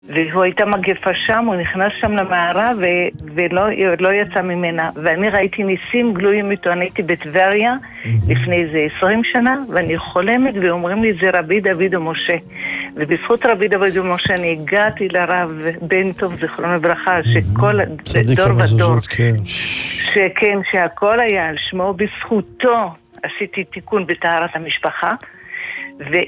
והוא הייתה מגפה שם, הוא נכנס שם למערה ולא יצא ממנה. ואני ראיתי ניסים גלויים איתו, אני הייתי בטבריה לפני איזה 20 שנה, ואני חולמת ואומרים לי זה רבי דוד ומשה. ובזכות רבי דוד ומשה אני הגעתי לרב בן טוב זכרונו לברכה, שכל דור ודור, שכן, שהכל היה על שמו, בזכותו עשיתי תיקון בטהרת המשפחה,